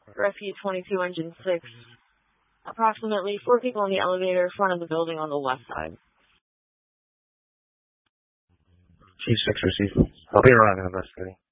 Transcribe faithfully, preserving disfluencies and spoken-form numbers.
Rescue twenty-two, Engine six. Approximately four people in the elevator, front of the building on the left side. Chief six received. I'll be around investigating.